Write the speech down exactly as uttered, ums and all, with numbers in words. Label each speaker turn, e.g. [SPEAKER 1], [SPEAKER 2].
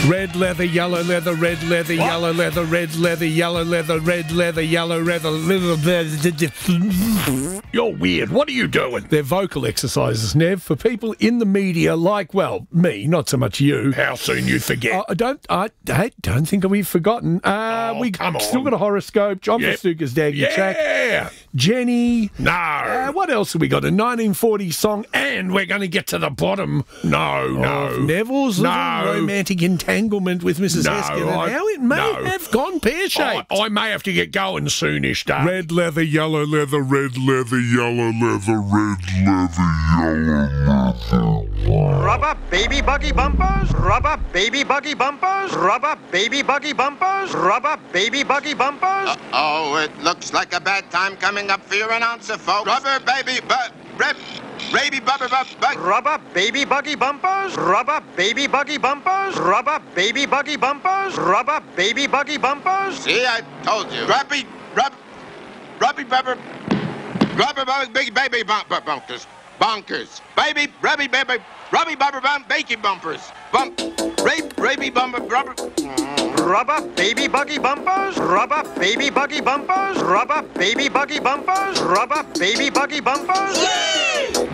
[SPEAKER 1] Red leather, yellow leather, red leather,
[SPEAKER 2] What?
[SPEAKER 1] yellow leather, red leather, yellow leather, red leather, yellow leather, leather.
[SPEAKER 2] You're weird. What are you doing?
[SPEAKER 1] They're vocal exercises, Nev, for people in the media like, well, me, not so much you.
[SPEAKER 2] How soon you forget?
[SPEAKER 1] Uh, I don't. I, I don't think we've forgotten. Uh,
[SPEAKER 2] Oh,
[SPEAKER 1] we
[SPEAKER 2] come
[SPEAKER 1] still
[SPEAKER 2] on.
[SPEAKER 1] got a horoscope. John
[SPEAKER 2] Yep.
[SPEAKER 1] Festuca's Daggy Track.
[SPEAKER 2] Yeah.
[SPEAKER 1] Jenny.
[SPEAKER 2] No.
[SPEAKER 1] Uh, what else have we got? A nineteen forty song.
[SPEAKER 2] And we're going to get to the bottom. No, no.
[SPEAKER 1] Of Neville's
[SPEAKER 2] No.
[SPEAKER 1] little romantic entanglement with Missus
[SPEAKER 2] No,
[SPEAKER 1] Hesketh,
[SPEAKER 2] I-
[SPEAKER 1] and how it may
[SPEAKER 2] no.
[SPEAKER 1] have gone pear-shaped.
[SPEAKER 2] I, I may have to get going soonish, Dave.
[SPEAKER 3] Red leather, yellow leather, red leather, yellow leather, red leather, yellow leather.
[SPEAKER 4] Rubber baby buggy bumpers, rubber baby buggy bumpers, rubber baby buggy bumpers, rubber baby buggy bumpers.
[SPEAKER 5] Oh, it looks like a bad time coming up for your announcer, folks. Rubber baby, but rep, baby, bubber, bub, bug.
[SPEAKER 4] Rubber baby buggy bumpers, rubber baby buggy bumpers, rubber baby buggy bumpers, rubber baby buggy bumpers.
[SPEAKER 5] See, I told you. Rubby, rub, rubby, bubber, rubber, bubber, big baby bumper bunkers, bonkers, baby, rubby, baby, rubby, bubber, bump, bakey bumpers, bump, rape, rapey, bumper, rubber.
[SPEAKER 4] Rubber baby buggy bumpers, rubber baby buggy bumpers, rubber baby buggy bumpers, rubber baby buggy bumpers.